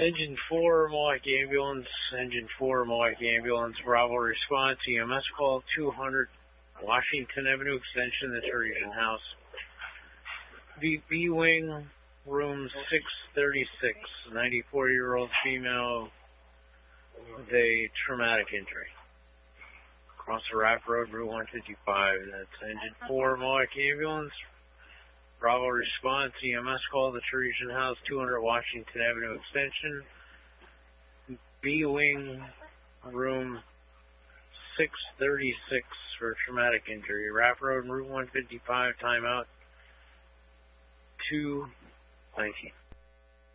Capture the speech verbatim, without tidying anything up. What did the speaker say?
Engine four, Milwaukee Ambulance. Engine four, Milwaukee Ambulance. Bravo response. E M S call two hundred Washington Avenue Extension, the Teresian House. B, B wing, room six thirty-six. ninety-four-year-old female with a traumatic injury. Across the Raft Road, Route one fifty-five. That's Engine four, Milwaukee Ambulance. Bravo response, E M S call, the Teresian House, two hundred Washington Avenue Extension. B wing, room six thirty-six for traumatic injury. Raft Road, Route one fifty-five, timeout two nineteen.